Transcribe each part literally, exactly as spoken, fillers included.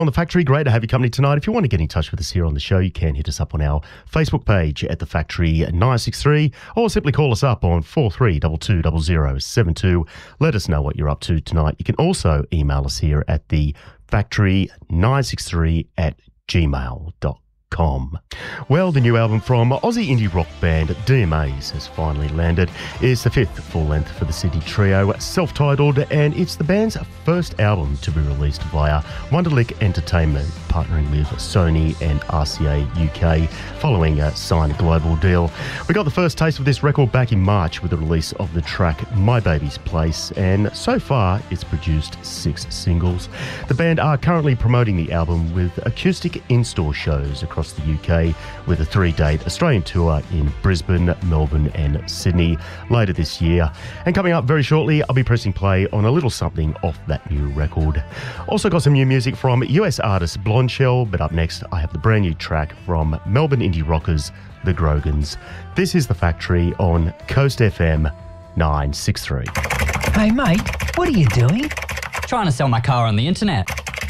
On The Factory, great to have your company tonight. If you want to get in touch with us here on the show, you can hit us up on our Facebook page at The Factory nine six three, or simply call us up on four three two two zero zero seven two. Let us know what you're up to tonight. You can also email us here at the factory nine six three at gmail dot com. Well, the new album from Aussie indie rock band D M As has finally landed. It's the fifth full length for the Sydney trio, self-titled, and it's the band's first album to be released via Wonderlic Entertainment, partnering with Sony and R C A U K following a signed global deal. We got the first taste of this record back in March with the release of the track My Baby's Place, and so far it's produced six singles. The band are currently promoting the album with acoustic in-store shows across the U K, with a three-date Australian tour in Brisbane, Melbourne and Sydney later this year. And coming up very shortly, I'll be pressing play on a little something off that new record. Also got some new music from U S artist Blonde Shell, but up next I have the brand new track from Melbourne indie rockers The Grogans. This is The Factory on Coast F M nine six three. Hey mate, what are you doing? Trying to sell my car on the internet.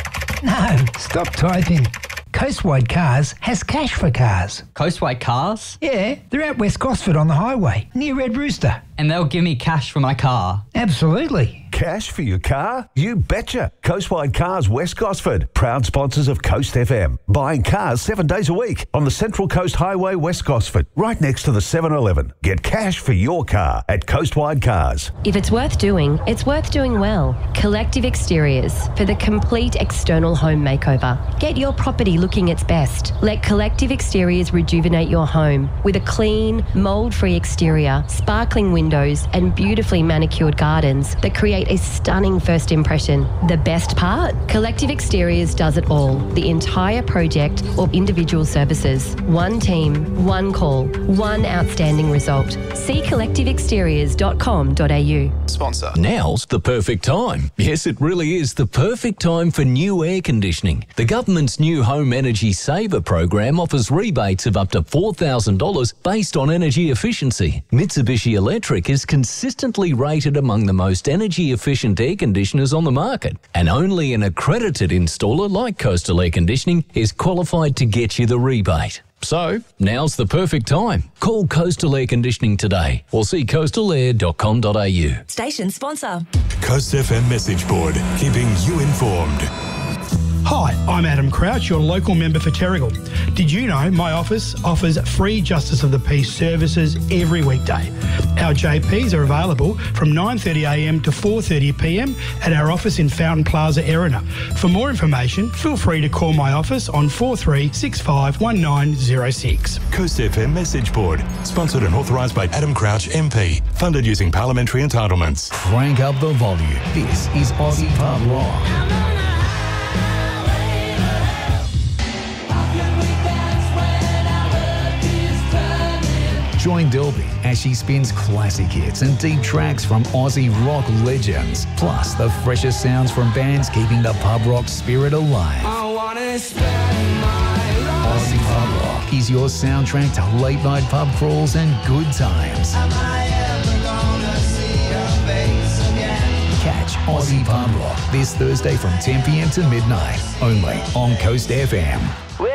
No, stop typing. Coastwide Cars has cash for cars. Coastwide Cars? Yeah, they're out West Gosford on the highway, near Red Rooster. And they'll give me cash for my car? Absolutely. Cash for your car? You betcha. Coastwide Cars West Gosford, proud sponsors of Coast F M. Buying cars seven days a week on the Central Coast Highway West Gosford, right next to the seven eleven. Get cash for your car at Coastwide Cars. If it's worth doing, it's worth doing well. Collective Exteriors, for the complete external home makeover. Get your property looking its best. Let Collective Exteriors rejuvenate your home with a clean, mould-free exterior, sparkling windows and beautifully manicured gardens that create a stunning first impression. The best part? Collective Exteriors does it all. The entire project or individual services. One team, one call, one outstanding result. See collective exteriors dot com dot a u. Sponsor. Now's the perfect time. Yes, it really is the perfect time for new air conditioning. The government's new Home Energy Saver program offers rebates of up to four thousand dollars based on energy efficiency. Mitsubishi Electric is consistently rated among the most energy efficient air conditioners on the market, and only an accredited installer like Coastal Air Conditioning is qualified to get you the rebate. So, now's the perfect time. Call Coastal Air Conditioning today or see coastal air dot com dot a u. Station sponsor. Coast F M message board, keeping you informed. Hi, I'm Adam Crouch, your local member for Terrigal. Did you know my office offers free Justice of the Peace services every weekday? Our J Ps are available from nine thirty a m to four thirty p m at our office in Fountain Plaza, Erina. For more information, feel free to call my office on four three six five one nine zero six. Coast F M message board, sponsored and authorised by Adam Crouch M P, funded using parliamentary entitlements. Crank up the volume. This is Aussie Pub Rock. Join Delby as she spins classic hits and deep tracks from Aussie rock legends, plus the freshest sounds from bands keeping the pub rock spirit alive. I wanna spend my life. Aussie Pub Rock is your soundtrack to late night pub crawls and good times. Am I ever gonna see your face again? Catch Aussie Pub Rock this Thursday from ten p m to midnight, only on Coast F M.